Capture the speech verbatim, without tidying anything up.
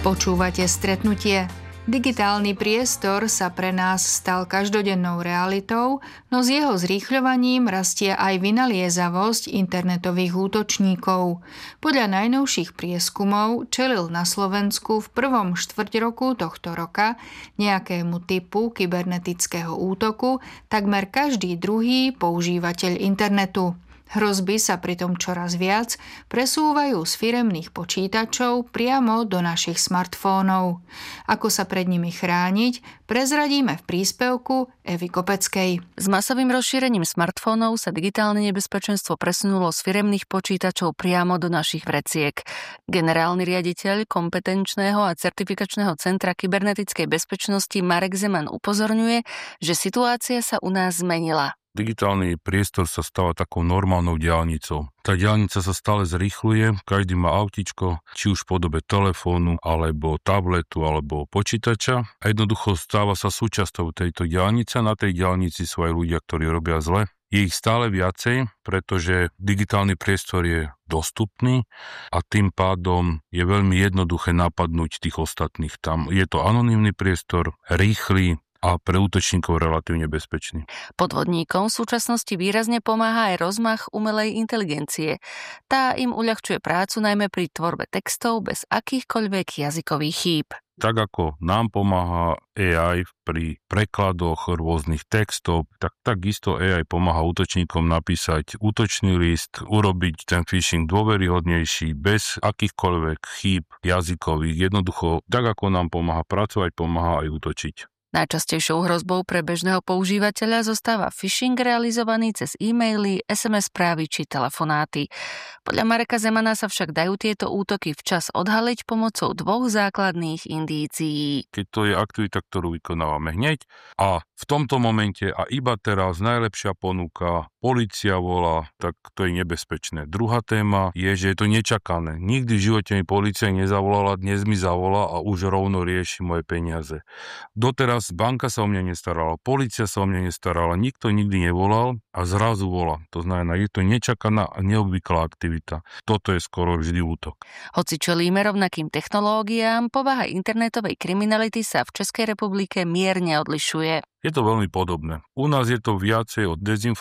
Počúvate Stretnutie. Digitálny priestor sa pre nás stal každodennou realitou, no s jeho zrýchľovaním rastie aj vynaliezavosť internetových útočníkov. Podľa najnovších prieskumov čelil na Slovensku v prvom štvrťroku tohto roka nejakému typu kybernetického útoku takmer každý druhý používateľ internetu. Hrozby sa pritom čoraz viac presúvajú z firemných počítačov priamo do našich smartfónov. Ako sa pred nimi chrániť, prezradíme v príspevku Evy Kopeckej. S masovým rozšírením smartfónov sa digitálne nebezpečenstvo presunulo z firemných počítačov priamo do našich vreciek. Generálny riaditeľ kompetenčného a certifikačného centra kybernetickej bezpečnosti Marek Zeman upozorňuje, že situácia sa u nás zmenila. Digitálny priestor sa stáva takou normálnou diaľnicou. Tá diaľnica sa stále zrýchľuje, každý má autičko, či už v podobe telefónu, alebo tabletu, alebo počítača. A jednoducho stáva sa súčasťou tejto diaľnice. Na tej diaľnici sú aj ľudia, ktorí robia zle. Je ich stále viacej, pretože digitálny priestor je dostupný a tým pádom je veľmi jednoduché napadnúť tých ostatných. Tam je to anonymný priestor, rýchly, a pre útočníkov relatívne bezpečný. Podvodníkom v súčasnosti výrazne pomáha aj rozmach umelej inteligencie. Tá im uľahčuje prácu najmä pri tvorbe textov bez akýchkoľvek jazykových chýb. Tak ako nám pomáha á í pri prekladoch rôznych textov, tak takisto á í pomáha útočníkom napísať útočný list, urobiť ten phishing dôveryhodnejší, bez akýchkoľvek chýb jazykových. Jednoducho, tak ako nám pomáha pracovať, pomáha aj útočiť. Najčastejšou hrozbou pre bežného používateľa zostáva phishing realizovaný cez e-maily, es em es správy či telefonáty. Podľa Mareka Zemana sa však dajú tieto útoky včas odhaliť pomocou dvoch základných indícií. Keď to je aktivita, ktorú vykonávame hneď a v tomto momente a iba teraz najlepšia ponuka, polícia volá, tak to je nebezpečné. Druhá téma je, že je to nečakané. Nikdy v živote mi polícia nezavolala, dnes mi zavolá a už rovno rieši moje peniaze. Doteraz banka sa o mňa nestarala, polícia sa o mňa nestarala, nikto nikdy nevolal a zrazu volá. To znamená, je to nečakaná a neobvyklá aktivita. Toto je skoro vždy útok. Hoci čelíme rovnakým technológiám, povaha internetovej kriminality sa v Českej republike mierne odlišuje. Je to veľmi podobné. U nás je to viacej o dezinformáciách,